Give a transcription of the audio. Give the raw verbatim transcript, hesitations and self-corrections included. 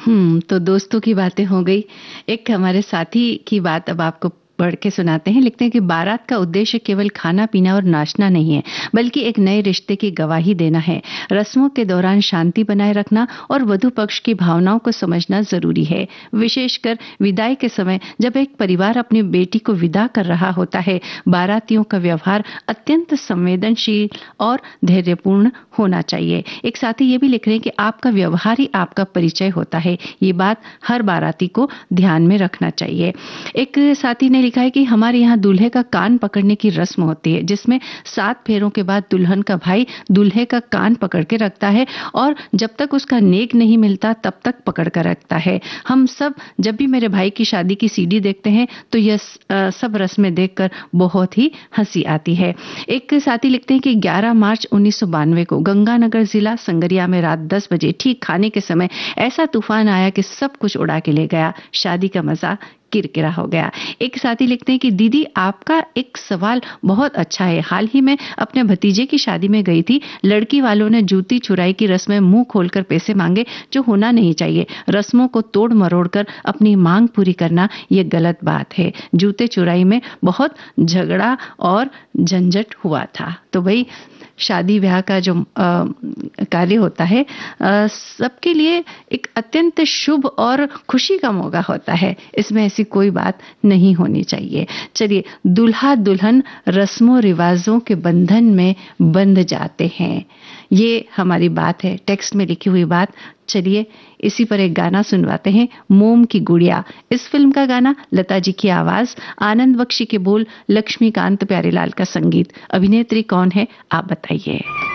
हम्म तो दोस्तों की बातें हो गई। एक हमारे साथी की बात अब आपको पढ़ के सुनाते हैं। लिखते हैं कि बारात का उद्देश्य केवल खाना पीना और नाचना नहीं है, बल्कि एक नए रिश्ते की गवाही देना है। रस्मों के दौरान शांति बनाए रखना और वधु पक्ष की भावनाओं को समझना जरूरी है। विशेषकर विदाई के समय जब एक परिवार अपनी बेटी को विदा कर रहा होता है, बारातियों का व्यवहार अत्यंत संवेदनशील और धैर्यपूर्ण होना चाहिए। एक साथी ये भी लिख रहे हैं कि आपका व्यवहार ही आपका परिचय होता है। ये बात हर बाराती को ध्यान में रखना चाहिए। एक साथी ने लिखा है कि हमारे यहाँ दूल्हे का कान पकड़ने की रस्म होती है, जिसमें सात फेरों के बाद दुल्हन का भाई दूल्हे का कान पकड़ के रखता है और जब तक उसका नेक नहीं मिलता तब तक पकड़ कर रखता है। हम सब जब भी मेरे भाई की शादी की सीडी देखते हैं तो यह सब रस्में देखकर बहुत ही हंसी आती है। एक साथी लिखते हैं कि ग्यारह मार्च उन्नीस सौ बानवे को गंगानगर जिला संगरिया में रात दस बजे ठीक खाने के समय ऐसा तूफान आया कि सब कुछ उड़ा के ले गया। शादी का मजा किरकिरा हो गया। एक साथी लिखते हैं कि दीदी आपका एक सवाल बहुत अच्छा है। हाल ही में अपने भतीजे की शादी में गई थी। लड़की वालों ने जूती चुराई की रस्म में मुंह खोलकर पैसे मांगे, जो होना नहीं चाहिए। रस्मों को तोड़ मरोड़ कर अपनी मांग पूरी करना ये गलत बात है। जूते चुराई में बहुत झगड़ा और झंझट हुआ था। तो भाई शादी ब्याह का जो कार्य होता है सबके लिए एक अत्यंत शुभ और खुशी का मौका होता है। इसमें ऐसी कोई बात नहीं होनी चाहिए। चलिए, दूल्हा दुल्हन रस्मों रिवाजों के बंधन में बंध जाते हैं, ये हमारी बात है, टेक्स्ट में लिखी हुई बात। चलिए इसी पर एक गाना सुनवाते हैं, मोम की गुड़िया। इस फिल्म का गाना, लता जी की आवाज, आनंद बख्शी के बोल, लक्ष्मीकांत प्यारेलाल का संगीत। अभिनेत्री कौन है आप बताइए।